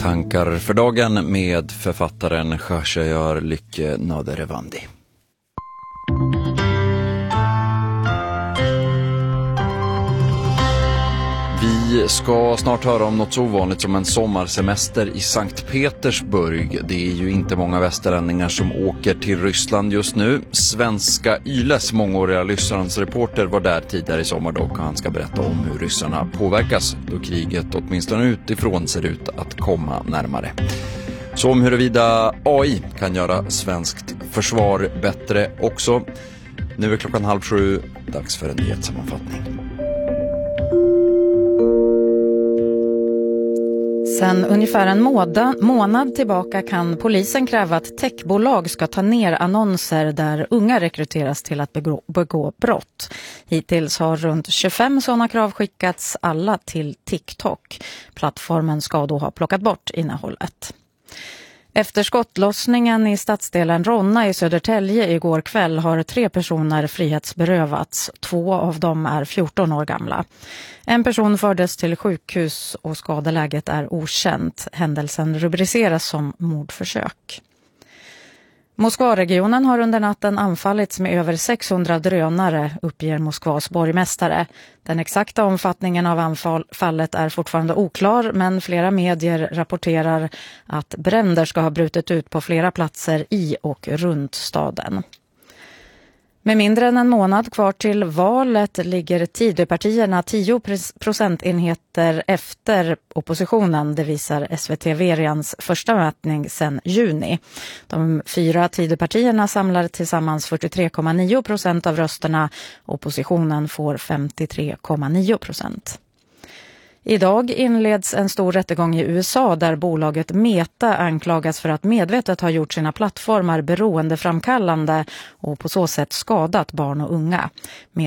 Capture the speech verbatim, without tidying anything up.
Tankar för dagen med författaren Khashayar Lykke Naderevandi. Vi ska snart höra om något så ovanligt som en sommarsemester i Sankt Petersburg. Det är ju inte många västerlänningar som åker till Ryssland just nu. Svenska Yles mångåriga Rysslandsreporter var där tidigare i sommar dock, och han ska berätta om hur ryssarna påverkas då kriget åtminstone utifrån ser ut att komma närmare. Så om huruvida A I kan göra svenskt försvar bättre också. Nu är klockan halv sju, dags för en nyhetssammanfattning. Sen ungefär en månad tillbaka kan polisen kräva att techbolag ska ta ner annonser där unga rekryteras till att begå, begå brott. Hittills har runt tjugofem sådana krav skickats, alla till TikTok. Plattformen ska då ha plockat bort innehållet. Efter skottlossningen i stadsdelen Ronna i Södertälje igår kväll har tre personer frihetsberövats. Två av dem är fjorton år gamla. En person fördes till sjukhus och skadeläget är okänt. Händelsen rubriceras som mordförsök. Moskvaregionen har under natten anfallits med över sexhundra drönare, uppger Moskvas borgmästare. Den exakta omfattningen av anfallet är fortfarande oklar, men flera medier rapporterar att bränder ska ha brutit ut på flera platser i och runt staden. Med mindre än en månad kvar till valet ligger Tidöpartierna tio procentenheter efter oppositionen. Det visar S V T Verians första mätning sedan juni. De fyra Tidöpartierna samlar tillsammans fyrtiotre komma nio procent av rösterna. Oppositionen får femtiotre komma nio procent. Idag inleds en stor rättegång i U S A där bolaget Meta anklagas för att medvetet ha gjort sina plattformar beroendeframkallande och på så sätt skadat barn och unga.